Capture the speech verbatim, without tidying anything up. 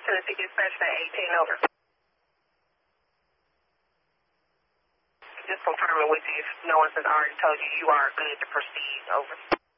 Tennessee Dispatch at eighteen, over. Just confirming with you if no one has already told you you are good to proceed, over.